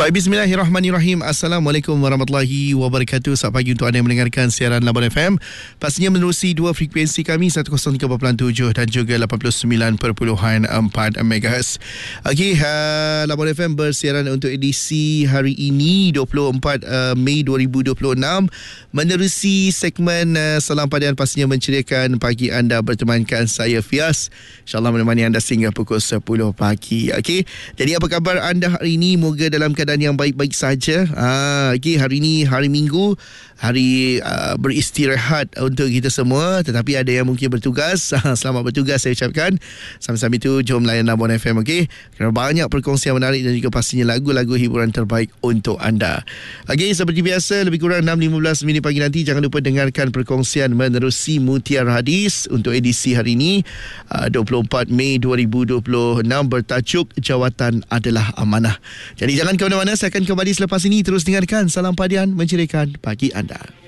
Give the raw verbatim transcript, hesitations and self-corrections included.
Baik, bismillahirrahmanirrahim. Assalamualaikum warahmatullahi wabarakatuh. Selamat pagi untuk anda yang mendengarkan siaran Labuan F M. Pastinya menerusi dua frekuensi kami, seratus tiga perpuluhan tujuh dan juga lapan puluh sembilan perpuluhan empat megahertz. Okey, uh, Labuan F M bersiaran untuk edisi hari ini dua puluh empat Mei dua ribu dua puluh enam. Menerusi segmen uh, Salam Padian, pastinya menceriakan pagi anda bertemankan saya Fias. InsyaAllah menemani anda sehingga pukul sepuluh pagi. Okey, jadi apa khabar anda hari ini? Moga dalam keadaan yang baik-baik saja. Ah, okay, hari ini hari Minggu, hari uh, beristirahat untuk kita semua. Tetapi ada yang mungkin bertugas. Selamat bertugas saya ucapkan. Sambil-sambil itu jom layan Labuan F M, okey? Kerana banyak perkongsian menarik dan juga pastinya lagu-lagu hiburan terbaik untuk anda. Okey, seperti biasa lebih kurang enam lima belas minit pagi nanti jangan lupa dengarkan perkongsian menerusi Mutiara Hadis untuk edisi hari ini uh, dua puluh empat Mei dua ribu dua puluh enam bertajuk Jawatan Adalah Amanah. Jadi jangan ke mana-mana, saya akan kembali selepas ini. Terus dengarkan Salam Padian menceriakan pagi anda.